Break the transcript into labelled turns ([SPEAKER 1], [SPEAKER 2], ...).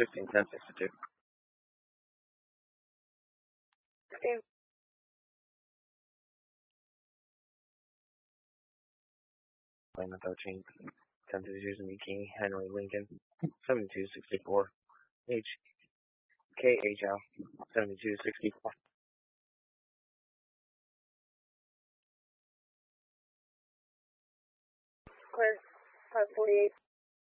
[SPEAKER 1] 16, 1062. Plane 13, 1052 King Henry Lincoln, 7264. KHL, 7264.
[SPEAKER 2] Clear, 548.